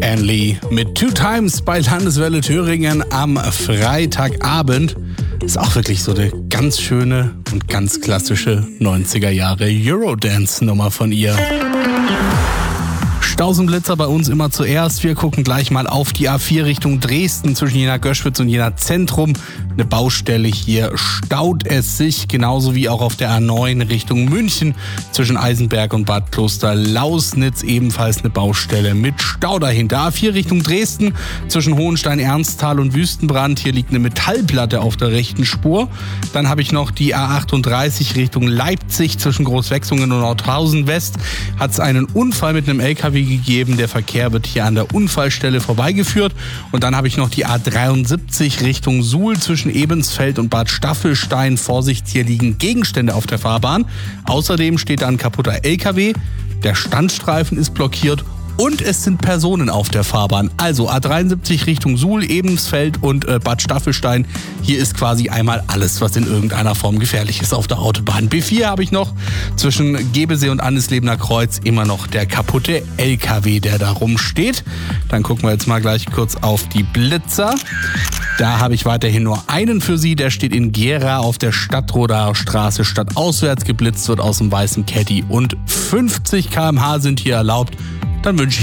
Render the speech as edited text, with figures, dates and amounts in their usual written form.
Anne Lee mit Two Times bei Landeswelle Thüringen am Freitagabend. Ist auch wirklich so eine ganz schöne und ganz klassische 90er Jahre Eurodance-Nummer von ihr. Stausenblitzer bei uns immer zuerst. Wir gucken gleich mal auf die A4 Richtung Dresden zwischen Jena Göschwitz und Jena Zentrum. Eine Baustelle hier, staut es sich, genauso wie auch auf der A9 Richtung München zwischen Eisenberg und Bad Kloster-Lausnitz ebenfalls eine Baustelle mit Stau dahinter. A4 Richtung Dresden zwischen Hohenstein-Ernsthal und Wüstenbrand. Hier liegt eine Metallplatte auf der rechten Spur. Dann habe ich noch die A38 Richtung Leipzig zwischen Großwechsungen und Nordhausen West. Hat es einen Unfall mit einem LKW gegeben. Der Verkehr wird hier an der Unfallstelle vorbeigeführt. Und dann habe ich noch die A73 Richtung Suhl zwischen Ebensfeld und Bad Staffelstein. Vorsicht, hier liegen Gegenstände auf der Fahrbahn. Außerdem steht da ein kaputter LKW. Der Standstreifen ist blockiert. Und es sind Personen auf der Fahrbahn. Also A73 Richtung Suhl, Ebensfeld und Bad Staffelstein. Hier ist quasi einmal alles, was in irgendeiner Form gefährlich ist auf der Autobahn. B4 habe ich noch zwischen Gebesee und Anneslebener Kreuz immer noch der kaputte LKW, der da rumsteht. Dann gucken wir jetzt mal gleich kurz auf die Blitzer. Da habe ich weiterhin nur einen für Sie. Der steht in Gera auf der Stadtroder Straße stadtauswärts. Geblitzt wird aus dem weißen Caddy und 50 km/h sind hier erlaubt. Dann wünsche ich